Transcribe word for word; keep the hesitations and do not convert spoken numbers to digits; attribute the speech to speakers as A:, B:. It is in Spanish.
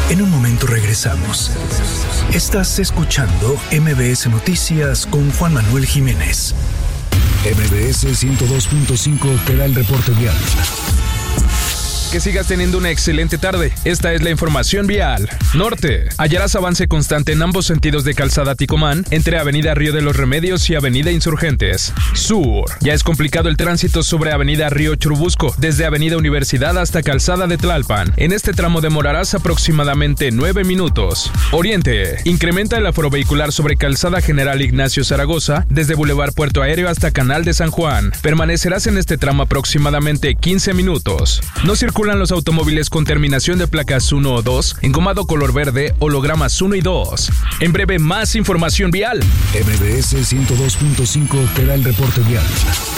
A: En un momento regresamos. Estás escuchando M B S Noticias con Juan Manuel Jiménez. M B S ciento dos punto cinco te da el reporte vial.
B: Que sigas teniendo una excelente tarde. Esta es la información vial. Norte. Hallarás avance constante en ambos sentidos de Calzada Ticomán, entre Avenida Río de los Remedios y Avenida Insurgentes. Sur. Ya es complicado el tránsito sobre Avenida Río Churubusco, desde Avenida Universidad hasta Calzada de Tlalpan. En este tramo demorarás aproximadamente nueve minutos. Oriente. Incrementa el aforo vehicular sobre Calzada General Ignacio Zaragoza, desde Boulevard Puerto Aéreo hasta Canal de San Juan. Permanecerás en este tramo aproximadamente quince minutos. No circularás Circulan los automóviles con terminación de placas uno o dos, engomado color verde, hologramas uno y dos. En breve, más información vial.
A: M B S ciento dos punto cinco te da el reporte vial.